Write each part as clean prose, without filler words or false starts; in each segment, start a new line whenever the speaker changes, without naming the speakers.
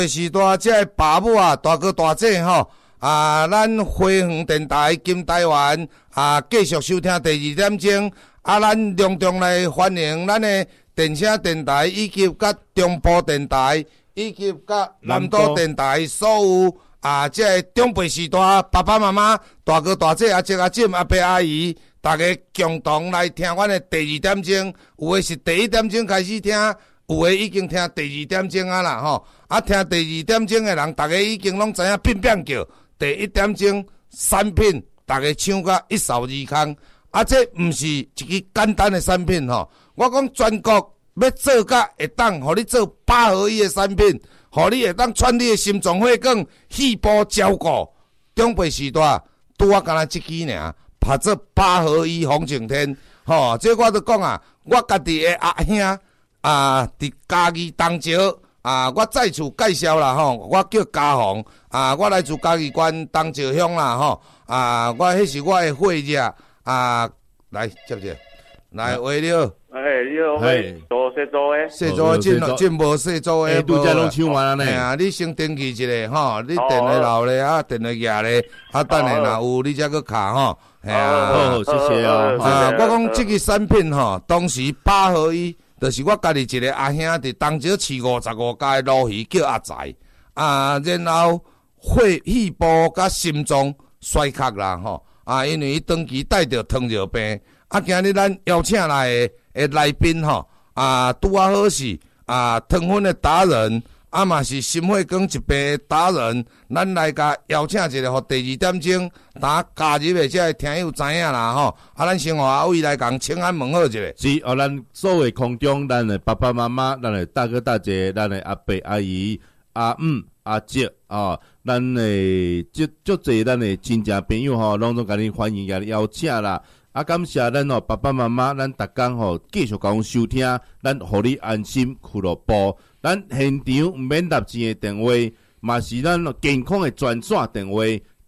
时代这个爸母啊，大哥大姐吼咱花园电台金台湾继续收听第2点钟咱隆重来欢迎咱的电声电台以及甲中部电台以及甲南都电台所有这个长辈时代爸爸妈妈、大哥大姐、阿叔阿婶、阿伯阿姨，大家共同来听阮的第2点钟，有的是第1点钟开始听。有诶已经听第2点钟啦吼，听第2点钟诶人，大家已经拢知影变叫。第1点钟产品，大家抢甲一扫而空。这毋是一个简单诶产品吼，我讲全国要做甲会当，互你做8合1诶产品，互你会当串你诶心脏血管、细胞照顾。长辈时代拄我敢若即支尔，拍做8合1风景天吼，这我都讲我家己诶阿兄。伫嘉义东石我再次介绍啦吼，我叫嘉宏我来自嘉义县东石乡啦吼我迄是我的伙计来接者，来喂你好，
你好，做细做诶，
细做真无细做诶，
拄则拢唱完了
呢。你先登记一下吼，你电话留咧电话举咧等下若有你才去卡吼，
好，谢谢
我讲这个产品吼，当时8合1。就是我家己一个阿兄伫东石饲55家的鲈鱼叫阿财然后细胞甲心脏衰竭啦吼因为伊长期带着糖尿病今日咱邀请来的来宾吼拄好是糖分的达人嘛是心血管疾病的达人，咱来甲邀请一个，互第2点钟加入的这听友知影啦吼。咱生活阿伟来讲，请安问好一下。
是咱所有空中，咱的爸爸妈妈，咱的大哥大姐，咱的阿伯阿姨、阿姆阿姐咱的足侪咱的亲戚朋友吼，拢甲你欢迎，甲你邀请啦。感谢咱爸爸妈妈，咱逐工继续甲阮收听，咱互你安心俱乐部。咱现场毋免纳钱的电话，嘛是咱健康的专线电话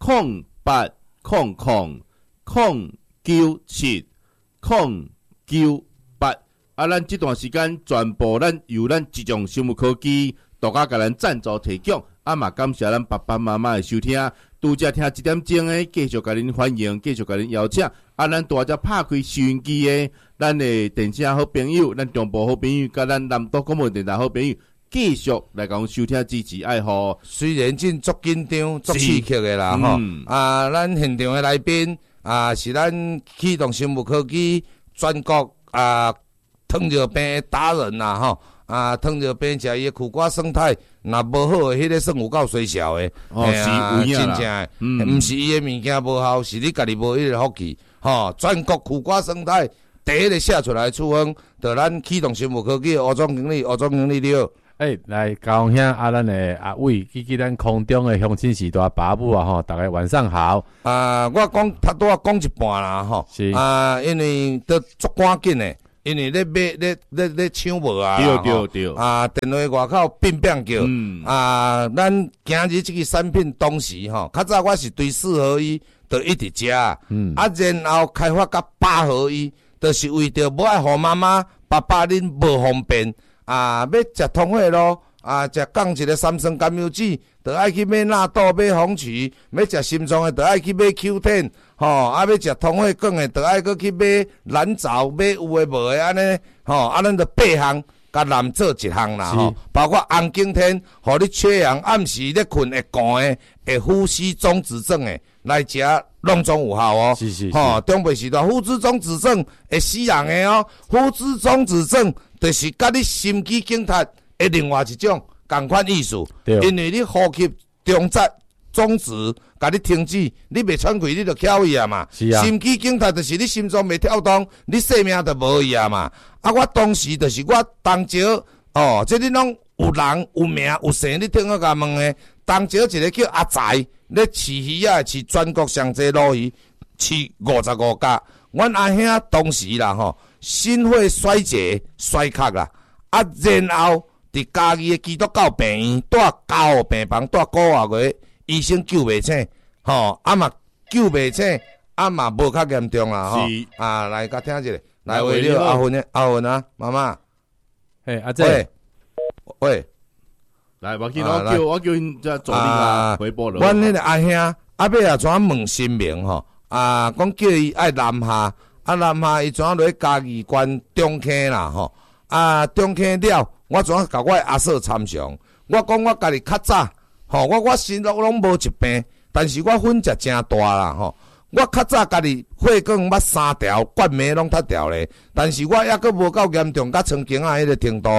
0800-097-098咱这段时间全部咱由咱集中生物科技独家甲咱赞助提供嘛感谢咱爸爸妈妈的收听，拄则听1点钟的，继续甲恁欢迎，继续甲恁邀请咱大家拍开收音机的，咱的电视好朋友，咱中部好朋友，甲咱南都广播电台好朋友，继续来甲阮收听支持爱护。
虽然真足紧张、足刺激的啦吼咱现场的来宾是咱启动生物科技全国糖尿病的达人啦吼糖尿病食伊的苦瓜生态，若无好的，迄个算有够衰小的。
是有
真正的，毋是伊的物件无效，是你家己无迄个福气。全国苦瓜生态第一个写出来的处方，就咱启动生物科技的吴总经理，吴总经理你好。
来高雄咱的阿伟，以及咱空中的乡亲时代爸母大家晚上好。
我讲他都要讲一半啦吼。
是
因为都足赶紧的。因为咧买咧抢无
对
电话外口变叫咱今日这个产品当时较早我是对4合1就一直食然后开发到8合1，就是为着无爱互妈妈爸爸恁无方便要食通血咯食降一个三酸甘油酯，就爱去买纳豆、买红曲；要食心脏的，就爱去买 Q10，要食通血管的，就爱去买蓝藻，买有诶无诶安尼，咱就8项，甲蓝做1项啦，包括红景天，互你缺氧，暗时咧困会寒诶，会呼吸中止症诶，来食拢总有效
是
中辈时代呼吸中止症会死人诶呼吸中止症就是甲你心肌梗塞。另外一种同款意思，因为你呼吸中止终止，甲你停止，你袂喘气，你就翘伊嘛。心肌梗塞就是你心脏袂跳动，你生命就无伊嘛。我当时就是我东石这你拢有人有名有姓，你听我甲问诶，东石一个叫阿财，咧饲鱼饲全国上济鲈鱼，饲55家。阮阿兄当时啦心肺衰竭衰竭啦，然后。伫嘉义的基督教病院住家护病房住5个月，医生救袂醒，嘛救袂醒，嘛无较严重啦，来甲听一下，来为了阿芬妈妈，
阿姐，
喂，
来，我叫因这助理啊回报了。
阮迄个阿兄阿尾啊，怎问新明吼？讲叫伊爱南下，南下伊怎落去嘉义县中坑啦吼？中坑了，我怎甲我的阿嫂参详？我讲我家己较早吼，我心拢无一病，但是我粉食真大啦吼。我较早家己血管捌3条，冠脉拢塌掉咧，但是我抑阁无够严重，甲曾经迄个程度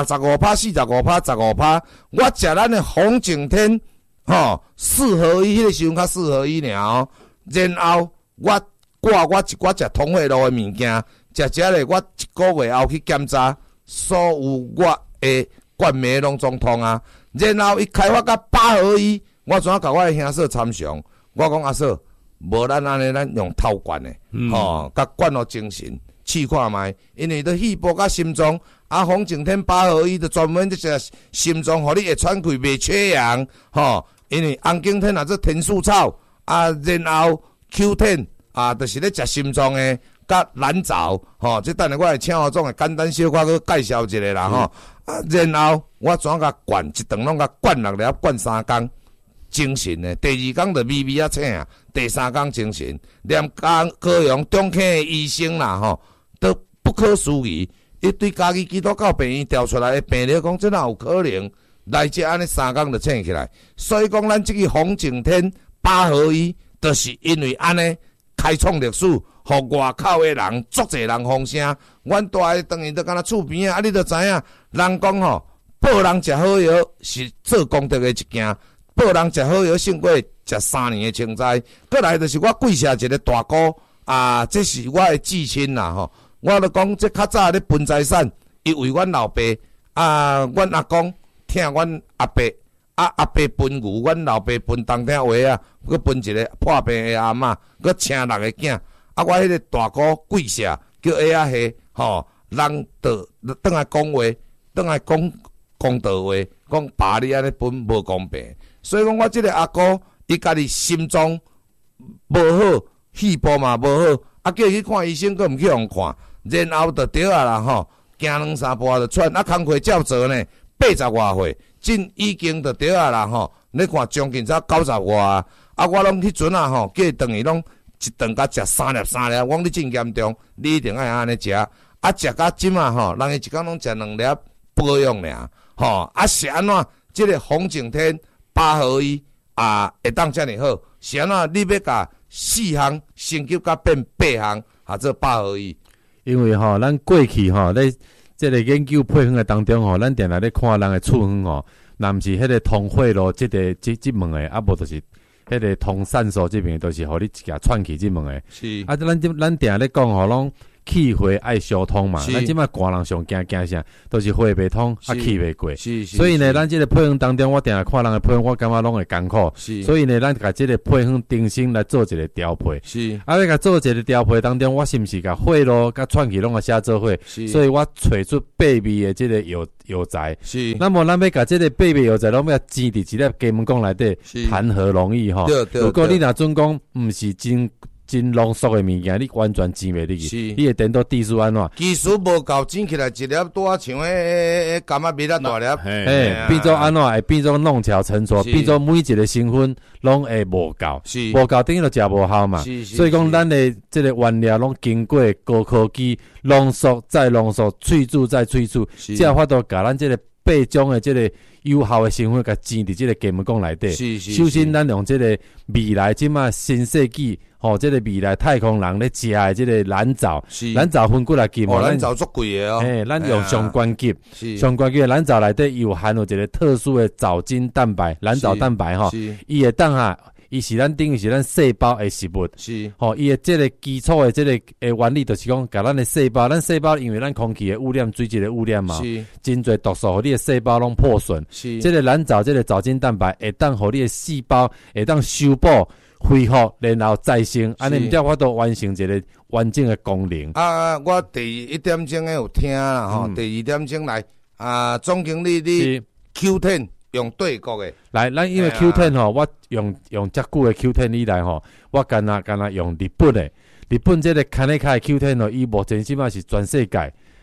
，65%、45%、15%。我食咱的红景天吼4合一，迄个时阵较4合一尔哦。然后我挂我一寡食通血路的物件，食咧，我1个月后去检查，所有我的冠脉拢总通啊。然后伊开发到8合一，我怎甲我的兄嫂参详？我讲阿嫂。无咱安尼，咱用透管的，甲管互精神，试看卖。因为都肺部甲心脏，红景天8合一就专门这些心脏，互你会喘气袂缺氧，因为红景天也做天树草，然后 Q10 就是咧食心脏的，甲蓝藻，这等下我会请何总会简单小可去介绍一下啦，然后我怎甲灌一顿拢甲灌6粒，灌3工。精神的，第2天就微微啊醒啊，第3天精神。连高雄中坑的医生啦，都不可思议。伊对家己基督教病院调出来的病例讲，这哪有可能来这安尼3天就醒起来？所以讲，咱这个洪景天8合一，就是因为安尼开创历史，互外口的人足侪人风声。阮大个当然都敢若厝边啊，你都知影，人讲吼，报人食好药是做功德的一件。报人食好药胜过食3年的清斋，过来就是我贵社一个大哥这是我的至亲啦吼。我就讲这较早咧分财产，伊为阮老爸阮阿公听阮阿伯阿伯分牛，阮老爸分当天话佫分一个破病的阿嬷，佫请6个囝。我迄个大哥贵社叫下下人就倒来讲话，倒来讲公道话，讲爸你安尼分无公平。所以讲，我即个阿哥，伊家己心脏无好，肺部嘛无好，叫伊去看医生，佫毋去互看，然后就对啦行2-3步就喘，工课照做呢，80外岁，真已经就对啦你看将近才90外我拢迄阵叫伊顿伊拢一顿甲食3粒，我讲你真严重，你一定爱安尼食，食到即嘛人伊一工拢食2粒保养尔，是安怎？即个洪景天。8合一会当遮尔好，是安怎？你要甲4项升级甲变8项，做8合一。
因为咱过去咧即个研究配方的当中咱定来咧看人的处方若毋是迄个通血路即门的，无就是迄个通散素即边，都是互你一下喘气即门的。
是
咱定咧讲拢。气血爱相通嘛，咱即摆寒人上惊啥，都是血袂通，气袂过。所以呢，咱即个配方当中，我定下看人的配方，我感觉拢会艰苦。所以呢，咱甲即个配方定性来做一个调配。要甲做一个调配当中，我是毋是甲血路甲喘气拢甲写做伙？所以我找出8味的即个药材。那么咱要甲即个8味药材，拢要煎伫一粒鸡门讲内底，谈何容易吼？如果你若准讲毋是真浓缩的物件，你完全煎袂入去，你会等到地数安怎？
技术无够，煎起来一粒多像迄柑仔蜜仔大粒，
变做安怎？会变做弄巧成拙，变做每一个成分拢会无够，无够等于就食无效嘛。所以讲，咱的这个原料拢经过高科技浓缩再浓缩，萃取再萃取，才有法度甲咱这个8种的这个有效的成分，甲煎伫这个鸡门讲内底。首先，咱用这个未来即马新世纪。这个未来太空人咧食的这个蓝藻，蓝藻分几来级嘛？
蓝藻足贵的
咱用上关级的蓝藻内底有含有一个特殊的藻精蛋白，蓝藻蛋白伊会当伊是咱等于是咱细胞的食物，伊的这个基础的这个原理就是讲，甲咱的细胞，因为咱空气的污染、水质的污染嘛，真侪毒素，互你的细胞拢破损。这个蓝藻，这个藻精蛋白会当互你的细胞会当修补。恢复，然后再生，安尼才法度完成一个完整的功能。
我第1點鐘有聽啦，第2點鐘來總經理你 Q10 用對國的。
來，咱因為 Q10 我用遮久的 Q10 以來我干那用日本的，日本這個卡內卡的 Q10 伊目前起碼是全世界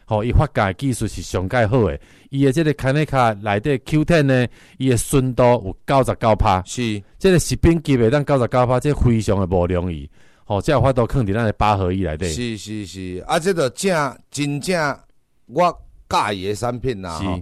伊发酵的技术是上介好诶。伊的这个卡内卡内底 Q10 呢，伊的纯度有99%，
是，
这个食品级的当99%，这非常的无容易。这有法度放伫咱的8合一内底。
是，这个真正我介意的产品啦。
是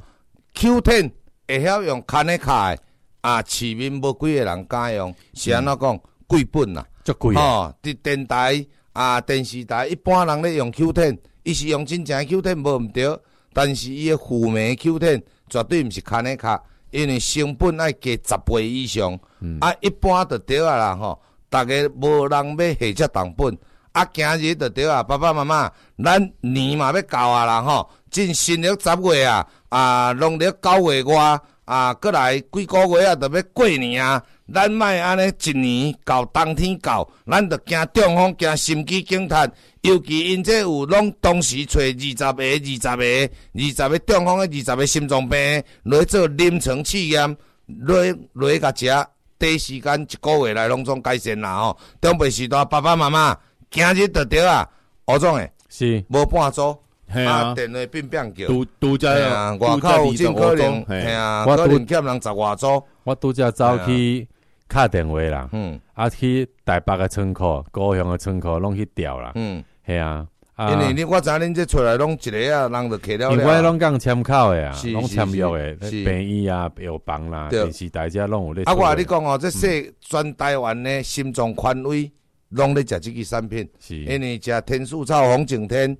Q10 会晓用卡内卡的市面无几个人敢用，是安怎讲？贵本啦，
足贵
伫电台电视台，一般人咧用 Q10，伊是用真正的 Q10 无毋对，但是伊的负面 Q10 绝对毋是卡内卡，因为成本爱加10倍以上。一般就对啦大家无人要下这重本，今日就对爸爸妈妈，咱年嘛要到啦进新历10月农历9月外过来几个月就要过年咱莫安尼一年到冬天到，咱着惊中风，惊心肌梗塞，尤其因这有拢同时找20个中风的20个心脏病来做临床试验，来甲食。第时间1个月来拢总改善啦中辈时代爸爸妈妈今日就对吴总诶，
是
无半组，电话变叫，拄则外口有真可能，可能欠人10外组。我
拄则走去敲电话啦，去台北的仓库、高雄的仓库拢去调啦，系啊。
因为我知恁这出来拢一个人就摕了。
因为拢讲签口的拢签约的，病医药房啦，电视台遮拢有咧。
我你讲这全台湾的心脏权威拢咧食这个产品，因为食天树草、红景天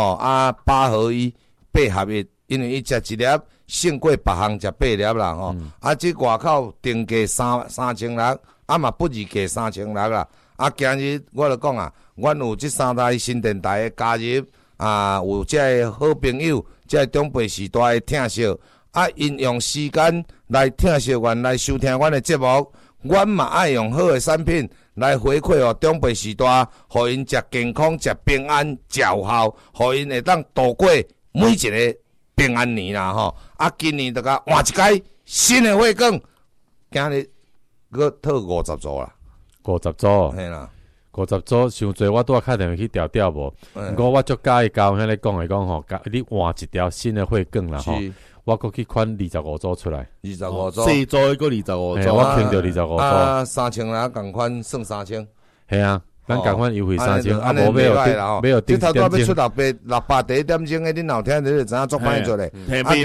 8合一8合一，因为伊食一粒胜过别项食8粒啦这外口定价3600，嘛不如价3600啦。今日我就讲阮有这3台新电台的加入有这个好朋友，这个中辈时代的听惜因用时间来听惜阮来收听阮的节目，阮嘛爱用好的产品来回馈中辈时代，互因食健康、食平安、食有效，互因会当度过每一个平安年啦今年就甲换一届新的火光，今日佫套50组啦。
50组，
嘿啦
，50组伤济，我拄仔敲电话去调无。不过我足介意交迄个讲的讲你换一条新的火管啦我搁去款25组出来
，25组，
细组个25组，
我听到25组
，3000啦，共款算3000，
系咱共款优惠3000，
无
没有
这头拄要出600第一点钟的，恁后天你就知影足歹做咧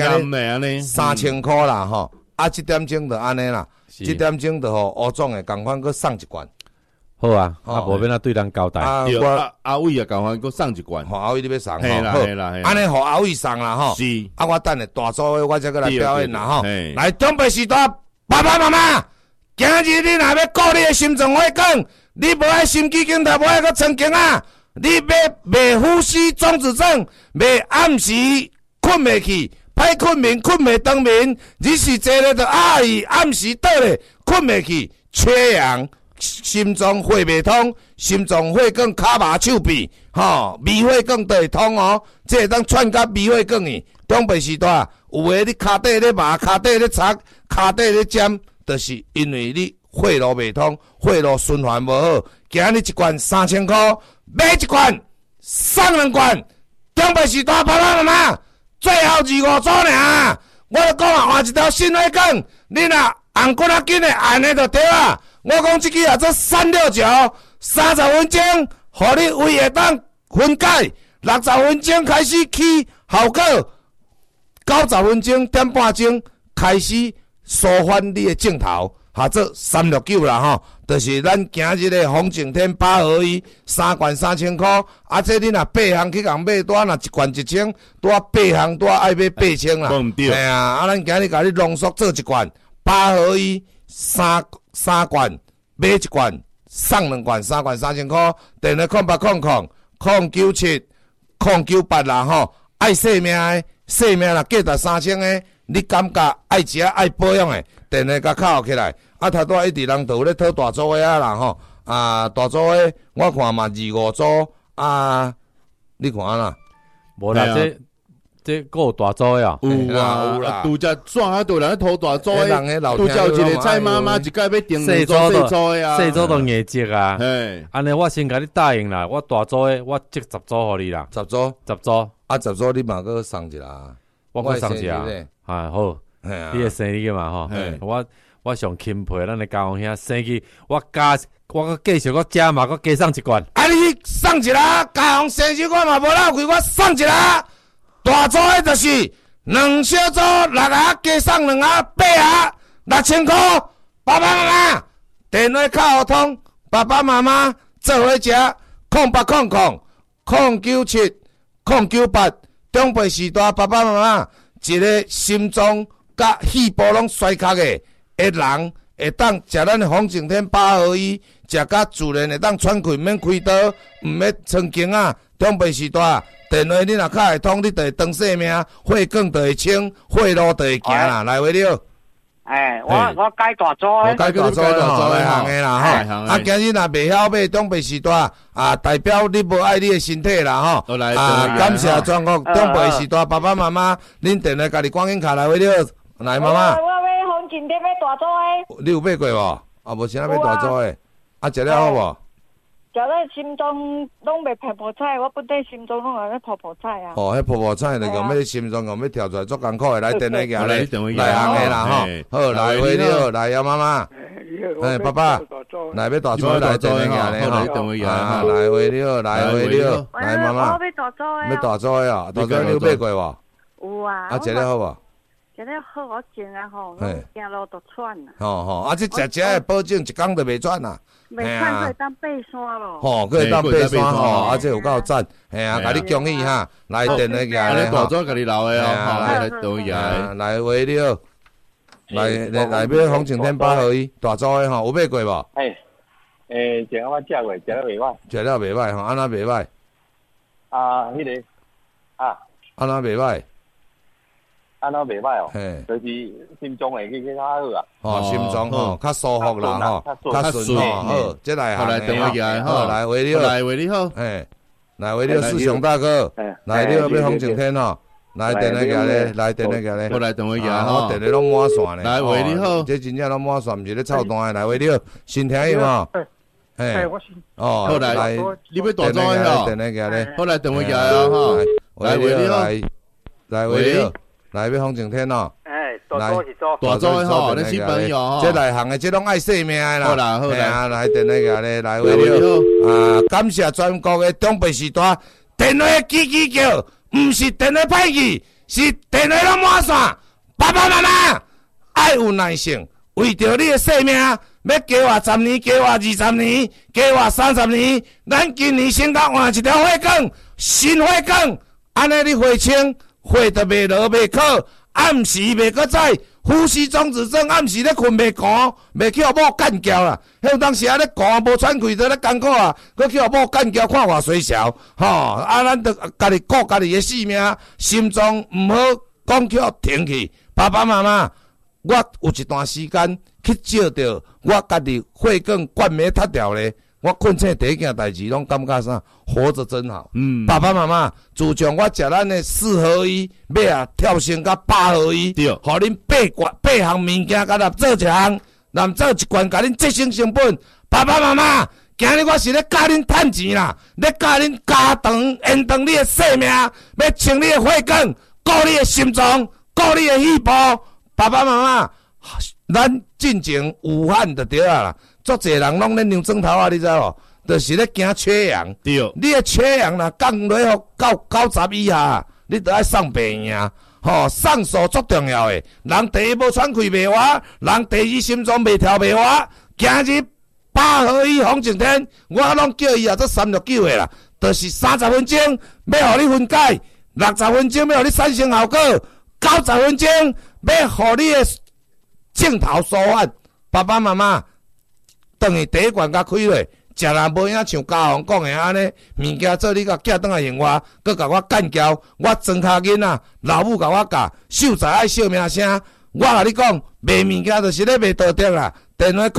，3000块啦这点钟就安尼啦。这点钟就吴总诶，共款佮送一罐，
好无免对人交代。
阿伟也共款佮送一罐，
阿伟你要送
嘿啦，
安尼互阿伟送啦
是。
我等下大组诶，我才佮来表演啦来中辈时代，爸爸妈妈，今日你若要顾你诶心脏血管，你无爱心肌梗塞，无爱佮曾经你要袂呼吸中止症，袂暗时困袂去。歹困眠，困袂当眠，日时坐咧就暗时倒咧，困袂去，缺氧，心脏血袂通，心脏血管骹麻手臂，微血管都会通这会当串甲微血管去。中辈时代有诶，你骹底咧麻，骹底咧擦，骹底咧尖，就是因为你血路袂通，血路循环无好。今日一罐3000块，买一罐送2罐。中辈时代爸爸妈妈。最后25组尔，我就讲换一条新血管，你若按过紧的按的就对我讲这个做369 30分钟，互你胃会当分解，60分钟开始起效果，90分钟点半钟开始舒缓你的镜头，做369啦就是咱今日的风景天8合一，3罐3000块，这你若8项去共买，多若一罐1000，多8项多爱买8000啦。
对
咱今日甲你浓缩做一罐8合一，3罐买一罐送2罐，3罐3000块。电话0800 097 098爱性命的，性命啦价值3000的，你感觉爱食爱保养的，电话甲敲起来。头拄一直人都有咧讨大组的啦大组的我看嘛25组你看啦，
无啦这个有大组的
有啦，拄则转都人讨大组的，拄则有一个蔡妈妈一届要订2组细组的
细组都硬接安尼我先甲你答应啦，我大组的我积10组互你啦
，10组 10组你嘛搁送一啦，
我搁送一啊，好，你的生日嘛吼，我上钦佩咱的嘉宏兄生日，我搁继续搁加嘛，搁加送一罐。
啊，你送一啦，嘉宏生日我嘛无闹开，我送一啦。大组的就是2小组6盒，加送2盒8盒，6000块。爸爸妈妈电话卡互通，爸爸妈妈做伙食0800-097-098，长辈时代爸爸妈妈一个心脏甲肺部拢衰竭的人，会当食咱的风景天8合一，食甲自然会当喘气，免开刀，毋免穿经啊。长辈时代电话你若卡会通，你就会长性命，血管就会清，血路就会行啦。来话了。
我改大组诶，
改大组吼，内行诶啦吼。啊，今日若袂晓买长辈时代啊，代表你无爱你诶身体啦吼。啊，感谢全国长辈时代爸爸妈妈，恁电话家己关紧卡来话了。来妈妈。
我买风景店买大组诶。
你有买过无？啊，无啥买大组诶。啊，食了好无？
食了心脏拢袂泡泡菜，我本地心脏拢有咧泡泡菜啊。
哦，迄泡泡菜就用要心脏用要跳出来足艰苦诶，来电话行咧，来行诶啦吼。好，来话了，来呀妈妈。爸爸，来要大组来电话行咧吼。啊，来话了，来话了，来妈妈。
我买大组诶。
要大组诶哦，大组你有买过无？
有啊。
啊，食了好无？
食了好，我静啊吼，行路都喘啊。
吼，啊，这食诶保证一工就袂喘啦。
袂喘可以当爬山咯。
吼，可以当爬山吼，啊，这有够赞，嘿啊，甲你恭喜哈，来电话行咧吼。
大组甲你留诶哦，来电话行。
来话了，来买风景天8合一，大组诶吼，有买过无？
食我食过，食了袂歹。
食了袂歹吼，安那袂歹？
啊，迄个啊，
安那袂歹？
安那袂歹哦，就是心脏会去较好啊。
吼，心脏吼较舒服啦吼，较顺吼，好，这来行诶吼，来话了，
来话你好，
来话了，世雄大哥，来了要风景天吼，来电话行咧，来电话行咧，
我来电话行吼，
电话拢满线咧，
来话你好，
这真正拢满线，毋是咧操蛋诶，来话了，先听有吼，哦，
好来，你要大组诶吼，
电话行咧，
好来电话行啊吼，来话你好，
来话了。来要风景天哦，
大组是做
大组诶吼，你新朋友吼，
这来行诶，这拢爱性命诶啦。
好啦好啦，
来电话下咧，来话了啊！感谢全国诶长辈时代，电话叽叽叫，毋是电话歹去，是电话拢满线。爸爸妈妈爱有耐性，为着你诶性命，要加活10年，加活20年，加活30年，咱今年先甲换一条血管，新血管，安尼你血清。血就袂落袂靠，暗时袂搁再呼吸中止症，暗时咧困袂寒，袂去互某干叫啦。迄有当时啊咧寒无喘气，就咧艰苦啊，搁去互某干叫看偌衰小，吼！啊，咱着家己顾家己诶性命，心脏毋好讲去停去。爸爸妈妈，我有一段时间去照着我家己血管灌没塌掉咧。我困醒第一件代志，拢感觉啥？活着真好。爸爸妈妈，自从我食咱的4合一，要啊跳升到8合一，互恁8项物件甲咱做一项，咱做一罐，甲恁节省成本。爸爸妈妈，今日我是咧教恁趁钱啦，咧教恁加长延长你的生命，要清你的血管，顾你的心脏，顾你的肺部。爸爸妈妈，咱进前武汉就对啊啦。足侪人拢咧牛庄头啊，你知无？就是咧惊缺氧。对，你的缺氧若降落到90以下，你着爱送病院。吼，送数足重要诶。人第一无喘气袂活，人第二心脏袂跳袂活。今日8合一风景天，我拢叫伊啊，做369诶啦，就是30分钟要互你分解，60分钟要互你产生效果，90分钟要互你诶镜头舒缓。爸爸妈妈。等于第一罐甲开落，食人无影像家宏讲的安尼，物件做你甲寄倒来用我，佮甲我干交，我装卡囡仔，老母甲我教，秀才爱惜名声。我甲你讲，卖物件就是咧卖道德啦。电话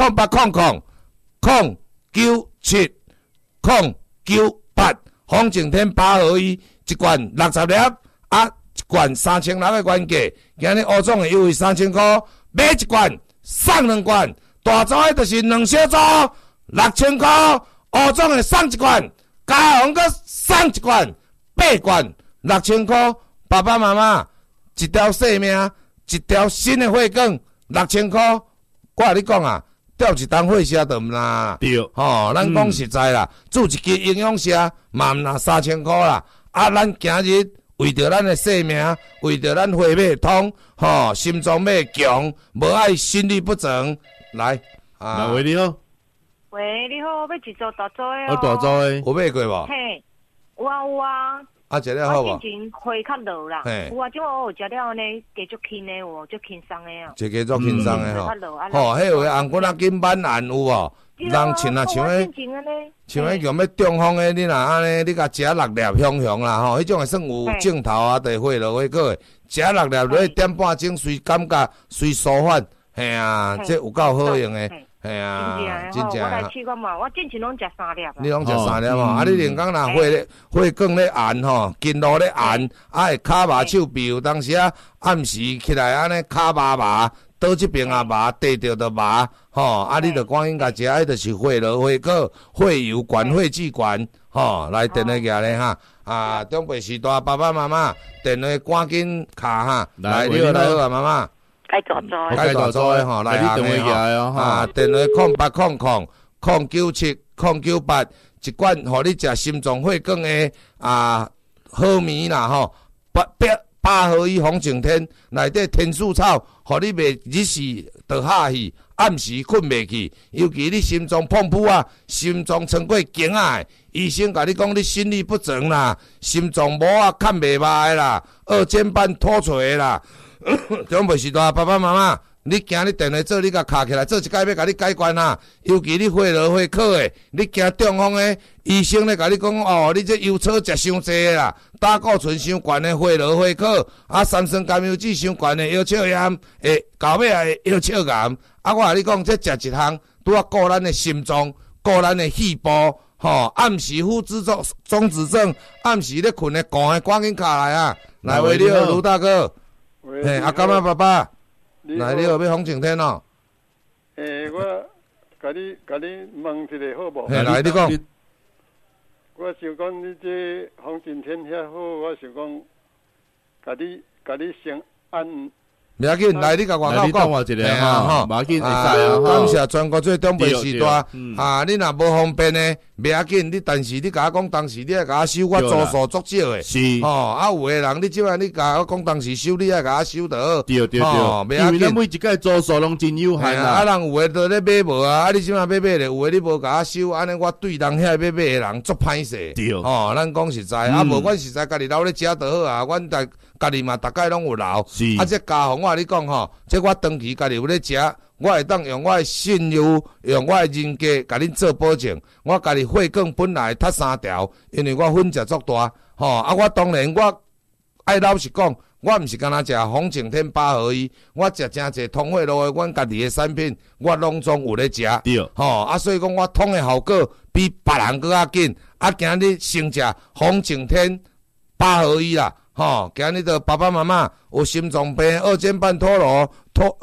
0800-097-098，风景天8合一，一罐60粒，啊，一罐3600的原价，今日乌总的优惠3000块，买一罐送2罐。大组的就是2小组，6000块；乌总的送一罐，嘉宏阁送一罐，8罐 6000块，爸爸妈妈一条性命，一条新的血管，6000块，我甲你讲啊，吊一当血车就毋啦。
对，
咱讲实在啦，做一支营养车嘛毋啦3000块啦。啊，咱今日为着咱的性命，为着咱血脉通，心脏要强，无爱心律不整。来，
喂，你好。
喂，你好，要一组大组的
我大组的，
有买过无？
嘿，有啊。
食了好无？
我之前血较落啦，有啊，种我有食了呢，加足轻的有，足轻松的啊。
这加足轻松的迄有红骨仔筋板案有无？人穿啊像迄用要中风的，你若安尼，你甲食6粒香啦迄种会算有镜头啊，地血落血过的，食6粒落1.5半钟，随感觉随舒缓，嘿啊，这有够好用的。系啊，真正
我来试看嘛，我之前拢食3粒。
你拢食3粒啊，你连讲若血管咧按筋络咧按，会骹麻手臂，有当时暗时起来安尼骹麻，倒这边啊麻，地着就麻，你着赶紧甲食，迄就是血络血果、血油管、血脂管，来电话举咧哈，中北时代爸爸妈妈电话赶紧卡哈，来你好妈妈。
该大组的，
该大组的来
电话起来哦，
电话08000998，一罐互你食心脏血管的好眠啦百合一红景天内底天树草，互你袂日时就下去，暗时困袂去，尤其你心脏碰扑啊，心脏穿过颈仔，医生甲你讲你心律不整啦，心脏膜啊看袂歹的啦，二尖瓣脱垂啦。中袂时代爸爸妈妈，你惊你电话做，你甲卡起来，做一摆要甲你解决啊。尤其你血络血科的，你惊中风的，医生咧甲你讲你这油草食伤济啦，胆固醇伤悬的血络血科，三酸甘油酯伤悬的腰鞘炎，到尾的腰鞘炎。我甲你讲，这食一项拄啊顾咱的心脏，顾咱的细胞，暗时副中止症，暗时咧困的寒的，赶紧卡来啊！来喂，你好，卢大哥。嘿，干嘛爸爸？来，你好，要洪景天哦。
我甲你问一下好无？
嘿，来，你讲。
我想讲，你这洪景天遐好，我想讲，甲你先按。
袂要紧，来你甲外口讲。
我一个哈，袂要紧，会使
感谢全国最东北时代你若无方便呢，袂要紧。但是你甲我讲，当时你爱甲我收，我租数足少的。
是。
有的人你即摆你甲我讲，当时收你爱甲我收到。
对。因为咱每一届租数拢真有限啦。
人有的都咧买无你即摆买咧，有的你无甲我收，安尼我对人遐要买的人足歹势。
对。
咱讲实在，无阮实在家己留咧食就好啊。阮家己嘛，大概拢有留。
是。
这家伙我你讲这我长期家己有咧食，我会当用我的信用，用我的人格，甲恁做保证。我家己血管本来塌3条，因为我分食足大，我当然我爱老实讲，我毋是干那食洪景天8合1，我食真侪通血路的，阮家己的产品，我拢总有咧食。
对。
所以讲我通的效果比别人更较紧。今日先食洪景天8合1啦。今日的爸爸妈妈有心脏病、二尖瓣脱